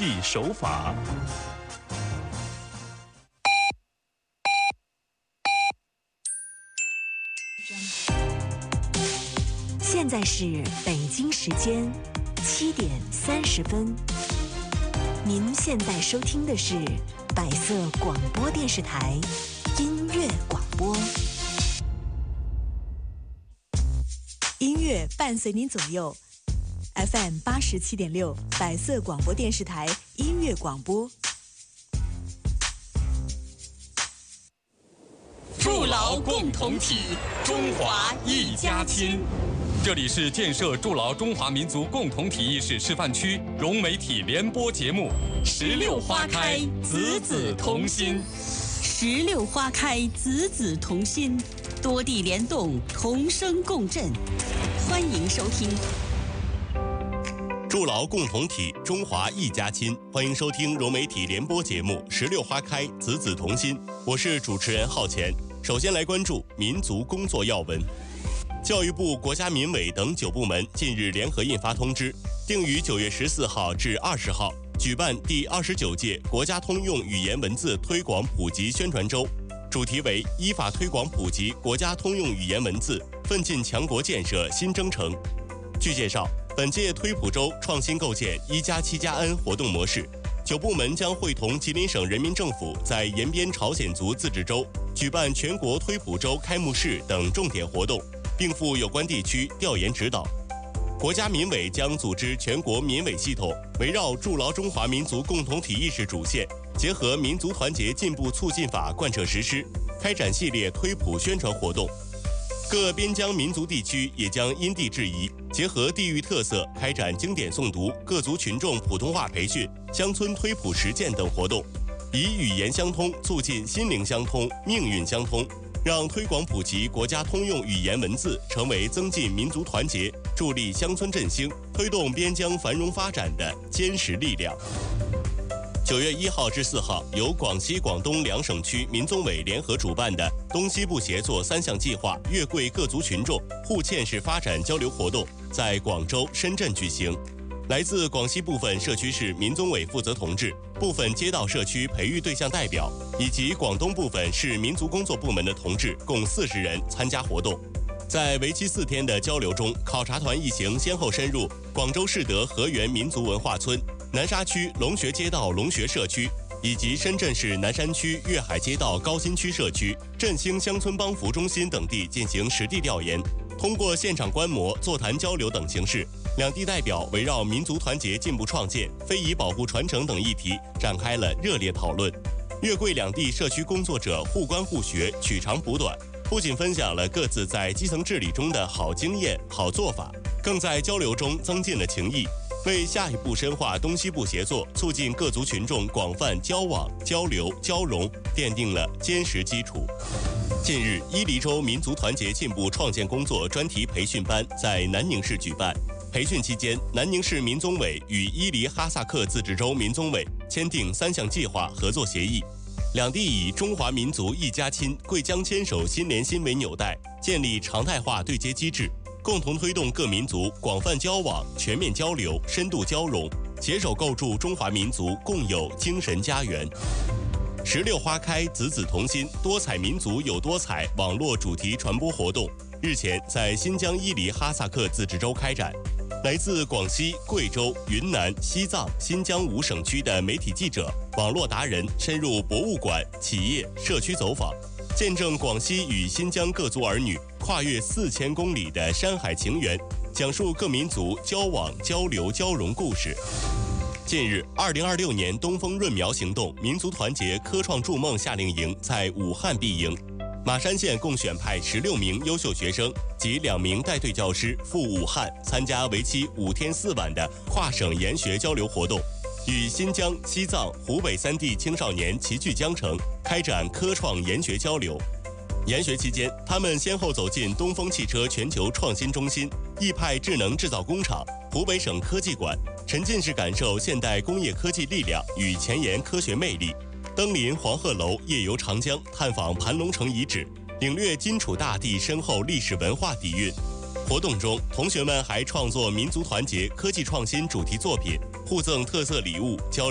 技手法。 现在是北京时间7点30分。您现在收听的是百色广播电视台音乐广播。音乐伴随您左右 ，FM 87.6，百色广播电视台音乐广播。 筑牢共同体，中华一家亲。这里是建设筑牢中华民族共同体意识示范区融媒体联播节目《16花开，子子同心》。 16花开，子子同心，多地联动，同声共振。欢迎收听。 筑牢共同体，中华一家亲。欢迎收听融媒体联播节目《16花开，子子同心》。我是主持人浩乾。首先来关注民族工作要闻。教育部、国家民委等9部门近日联合印发通知，定于9月14号至20号举办第29届国家通用语言文字推广普及宣传周，主题为依法推广普及国家通用语言文字，奋进强国建设新征程。据介绍，本届推普周创新构建1+7+N 活动模式，9部门将会同吉林省人民政府在延边朝鲜族自治州举办全国推普周开幕式等重点活动，并赴有关地区调研指导。国家民委将组织全国民委系统，围绕筑牢中华民族共同体意识主线，结合民族团结进步促进法贯彻实施，开展系列推普宣传活动。各边疆民族地区也将因地制宜，结合地域特色，开展经典诵读、各族群众普通话培训、乡村推普实践等活动，以语言相通促进心灵相通、命运相通，让推广普及国家通用语言文字成为增进民族团结、助力乡村振兴、推动边疆繁荣发展的坚实力量。9月1号至4号，由广西、广东2省区民宗委联合主办的东西部协作3项计划粤桂各族群众互嵌式发展交流活动在广州、深圳举行。来自广西部分社区市民宗委负责同志、部分街道社区培育对象代表，以及广东部分市民族工作部门的同志共40人参加活动。在为期4天的交流中，考察团一行先后深入广州市德河源民族文化村、南沙区龙穴街道龙穴社区，以及深圳市南山区粤海街道高新区社区、振兴乡村帮扶中心等地进行实地调研。通过现场观摩、座谈交流等形式，两地代表围绕民族团结进步创建、非遗保护传承等议题展开了热烈讨论。粤桂两地社区工作者互观互学，取长补短，不仅分享了各自在基层治理中的好经验、好做法，更在交流中增进了情谊，为下一步深化东西部协作、促进各族群众广泛交往、交流、交融奠定了坚实基础。近日，伊犁州民族团结进步创建工作专题培训班在南宁市举办。培训期间，南宁市民宗委与伊犁哈萨克自治州民宗委签订3项计划合作协议，两地以中华民族一家亲、贵江牵手心连心为纽带，建立常态化对接机制，共同推动各民族广泛交往、全面交流、深度交融，携手构筑中华民族共有精神家园。16花开，子子同心，多彩民族有多彩网络主题传播活动日前在新疆伊犁哈萨克自治州开展。来自广西、贵州、云南、西藏、新疆5省区的媒体记者、网络达人深入博物馆、企业、社区走访，见证广西与新疆各族儿女跨越4000公里的山海情缘，讲述各民族交往、交流、交融故事。近日，2026年东风润苗行动民族团结科创筑梦夏令营在武汉闭营。马山县共选派16名优秀学生及2名带队教师赴武汉参加为期5天4晚的跨省研学交流活动，与新疆、西藏、湖北3地青少年齐聚江城，开展科创研学交流。研学期间，他们先后走进东风汽车全球创新中心、易派智能制造工厂、湖北省科技馆，沉浸式感受现代工业科技力量与前沿科学魅力。登临黄鹤楼，夜游长江，探访盘龙城遗址，领略荆楚大地深厚历史文化底蕴。活动中，同学们还创作民族团结、科技创新主题作品，互赠特色礼物，交